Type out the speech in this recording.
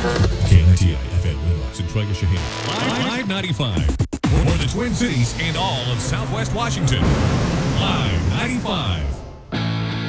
KNTI FM Lennox and Trega Shaheen. Live 95. For the Twin Cities and all of Southwest Washington. Live 95.